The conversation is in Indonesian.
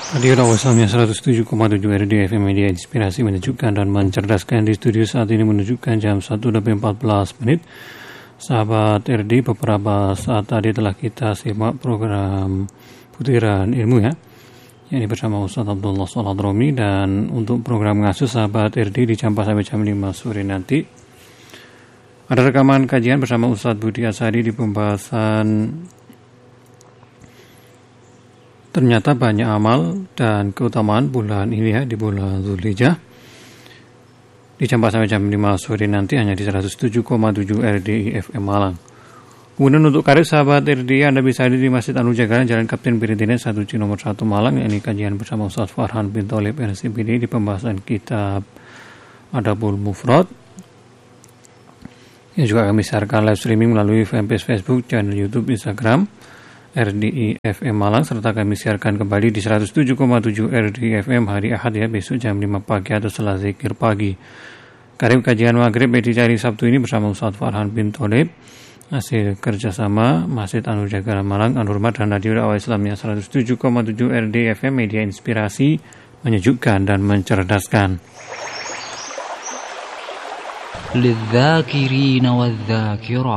Radio Dawasamnya 107,7 RDFM Media Inspirasi menunjukkan dan mencerdaskan. Di studio saat ini menunjukkan jam 1:14 menit. Sahabat RD, beberapa saat tadi telah kita simak program Butiran Ilmu ya. Ini bersama Ustaz Abdullah Salat Romi, dan untuk program ngasuh sahabat RD dicampak sampai jam 5 sore nanti. Ada rekaman kajian bersama Ustaz Budi Asadi di pembahasan ternyata banyak amal dan keutamaan bulan ini ya, di bulan Zulhijjah. Dicampak sampai jam 5 sore nanti hanya di 107,7 RDI FM Malang. Kemudian untuk karib sahabat RDI, Anda bisa hadir di Masjid Anujagara, Jalan Kapten Birintinet 1C nomor 1 Malang. Ini kajian bersama Ustaz Farhan bin Tholib RCBD di pembahasan kitab Adabul Mufrad. Yang juga kami siarkan live streaming melalui fanpage Facebook, channel YouTube, Instagram RDI FM Malang, serta kami siarkan kembali di 107,7 RDI FM hari Ahad ya, besok jam 5 pagi atau setelah zikir pagi. Karib kajian Maghrib edisi hari Sabtu ini bersama Ustaz Farhan bin Tholib, hasil kerjasama Masjid Anujagara Malang, Anurmat dan Radio Dakwah Islamnya 107,7 RDI FM Media Inspirasi, menyejukkan dan mencerdaskan. للذاكرين والذاكرات